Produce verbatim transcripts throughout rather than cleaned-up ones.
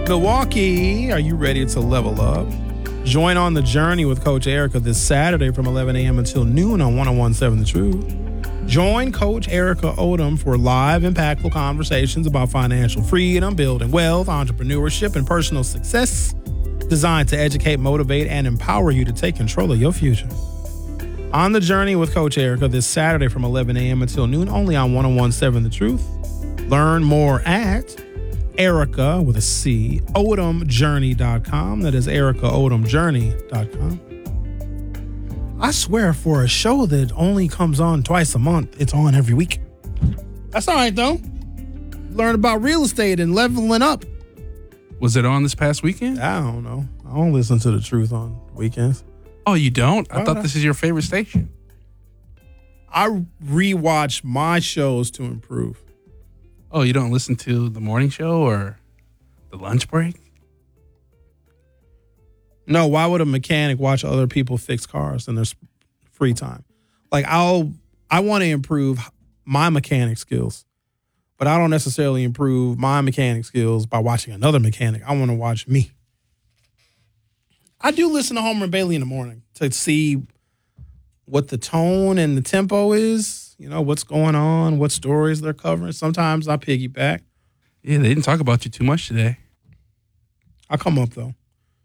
Milwaukee, are you ready to level up? Join on the journey with Coach Erica this Saturday from eleven a.m. until noon on one oh one point seven The Truth. Join Coach Erica Odom for live, impactful conversations about financial freedom, building wealth, entrepreneurship, and personal success, designed to educate, motivate, and empower you to take control of your future. On the journey with Coach Erica this Saturday from eleven a.m. until noon, only on one oh one point seven The Truth. Learn more at Erica with a C, odom journey dot com. That is Erica odom journey dot com. I swear, for a show that only comes on twice a month, it's on every week. That's all right, though. Learn about real estate and leveling up. Was it on this past weekend? I don't know. I don't listen to The Truth on weekends. Oh, you don't? I Oh, thought no. this is your favorite station. I rewatch my shows to improve. Oh, you don't listen to the morning show or the lunch break? No, why would a mechanic watch other people fix cars in their s- free time? Like, I'll, I want to improve my mechanic skills, but I don't necessarily improve my mechanic skills by watching another mechanic. I want to watch me. I do listen to Homer and Bailey in the morning to see what the tone and the tempo is, you know, what's going on, what stories they're covering. Sometimes I piggyback. Yeah, they didn't talk about you too much today. I'll come up, though.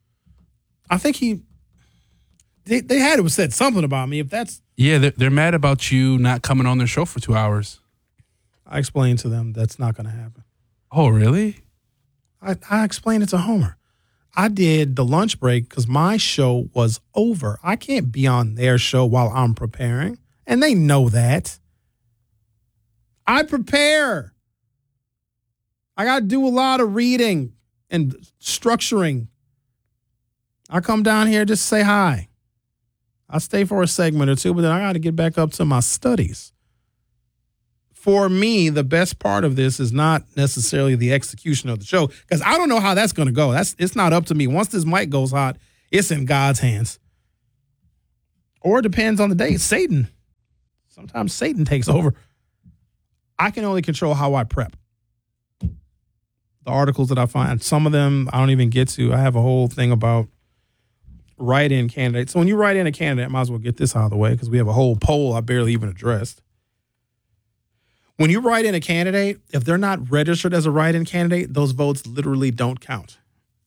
I think he, they, they had to have said something about me. If that's, Yeah, they're, they're mad about you not coming on their show for two hours. I explained to them that's not going to happen. Oh, really? I, I explained it to Homer. I did the lunch break because my show was over. I can't be on their show while I'm preparing, and they know that. I prepare. I got to do a lot of reading and structuring. I come down here just to say hi. I stay for a segment or two, but then I got to get back up to my studies. For me, the best part of this is not necessarily the execution of the show, because I don't know how that's going to go. That's it's not up to me. Once this mic goes hot, it's in God's hands. Or it depends on the day. Satan. Sometimes Satan takes over. I can only control how I prep. The articles that I find, some of them I don't even get to. I have a whole thing about write-in candidates. So when you write in a candidate, I might as well get this out of the way because we have a whole poll I barely even addressed. When you write in a candidate, if they're not registered as a write-in candidate, those votes literally don't count.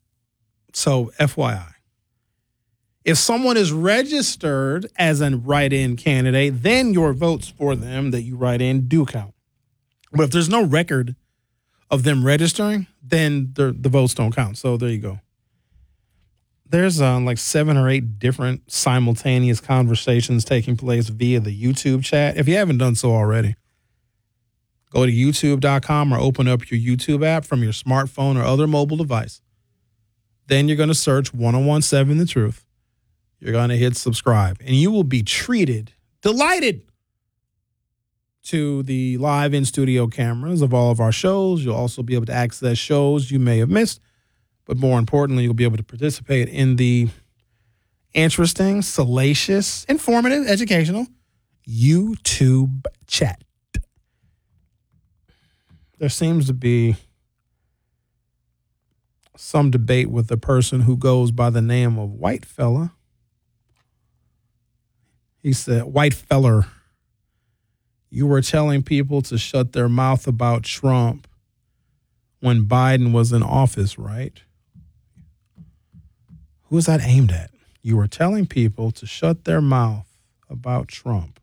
So F Y I. If someone is registered as a write-in candidate, then your votes for them that you write in do count. But if there's no record of them registering, then the the votes don't count. So there you go. There's uh, like seven or eight different simultaneous conversations taking place via the YouTube chat. If you haven't done so already, go to youtube dot com or open up your YouTube app from your smartphone or other mobile device. Then you're going to search one oh one point seven The Truth. You're going to hit subscribe, and you will be treated, delighted, to the live in-studio cameras of all of our shows. You'll also be able to access shows you may have missed. But more importantly, you'll be able to participate in the interesting, salacious, informative, educational YouTube chat. There seems to be some debate with the person who goes by the name of White Fella. He said, White Feller, you were telling people to shut their mouth about Trump when Biden was in office, right? Who is that aimed at? You were telling people to shut their mouth about Trump.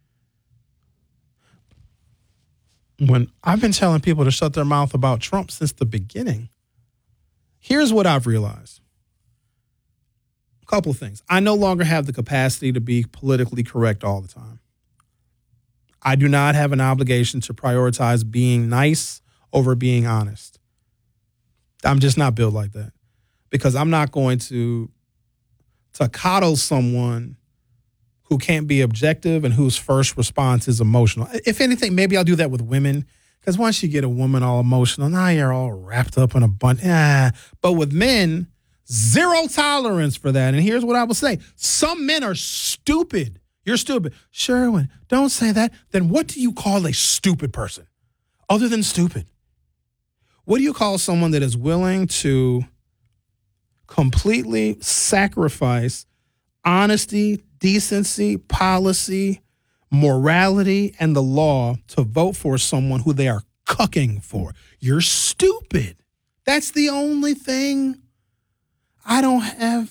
When I've been telling people to shut their mouth about Trump since the beginning. Here's what I've realized. A couple of things. I no longer have the capacity to be politically correct all the time. I do not have an obligation to prioritize being nice over being honest. I'm just not built like that. Because I'm not going to, to coddle someone who can't be objective and whose first response is emotional. If anything, maybe I'll do that with women. Because once you get a woman all emotional, now you're all wrapped up in a bunch. Ah. But with men, zero tolerance for that. And here's what I will say. Some men are stupid. You're stupid. Sherwin, don't say that. Then what do you call a stupid person other than stupid? What do you call someone that is willing to completely sacrifice honesty, decency, policy, morality, and the law to vote for someone who they are cucking for? You're stupid. That's the only thing I don't have.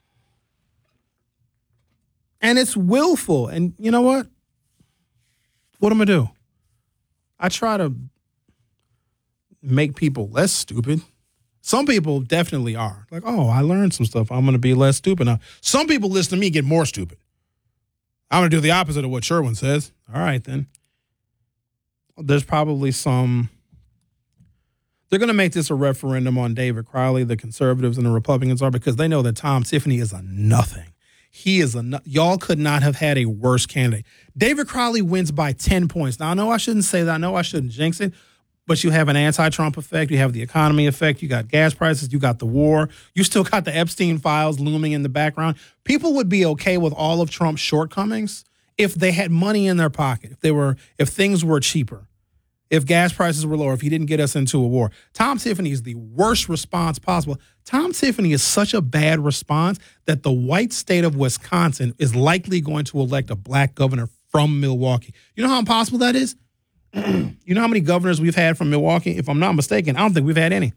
And it's willful. And you know what? What am I going to do? I try to make people less stupid. Some people definitely are. Like, oh, I learned some stuff. I'm going to be less stupid now. Some people listen to me get more stupid. I'm going to do the opposite of what Sherwin says. All right, then. There's probably some. They're going to make this a referendum on David Crowley, the conservatives and the Republicans are, because they know that Tom Tiffany is a nothing. He is a no- y'all could not have had a worse candidate. David Crowley wins by ten points. Now, I know I shouldn't say that. I know I shouldn't jinx it, but you have an anti-Trump effect. You have the economy effect. You got gas prices. You got the war. You still got the Epstein files looming in the background. People would be okay with all of Trump's shortcomings if they had money in their pocket, if they were, if things were cheaper, if gas prices were lower, if he didn't get us into a war. Tom Tiffany is the worst response possible. Tom Tiffany is such a bad response that the white state of Wisconsin is likely going to elect a black governor from Milwaukee. You know how impossible that is? You know how many governors we've had from Milwaukee? If I'm not mistaken, I don't think we've had any.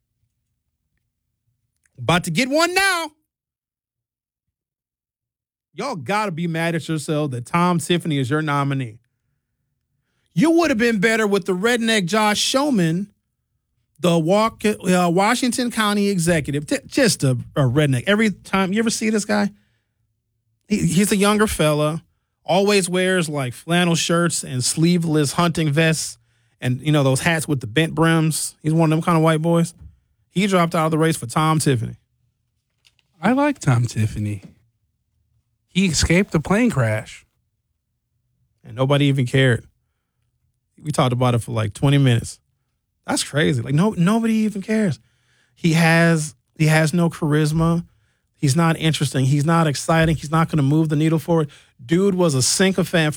About to get one now. Y'all got to be mad at yourself that Tom Tiffany is your nominee. You would have been better with the redneck Josh Showman, the walk, uh, Washington County executive, t- just a, a redneck. Every time, you ever see this guy? He, he's a younger fella, always wears like flannel shirts and sleeveless hunting vests and, you know, those hats with the bent brims. He's one of them kind of white boys. He dropped out of the race for Tom Tiffany. I like Tom Tiffany. He escaped the plane crash. And nobody even cared. We talked about it for like twenty minutes. That's crazy. Like no, nobody even cares. He has he has no charisma. He's not interesting. He's not exciting. He's not going to move the needle forward. Dude was a sycophant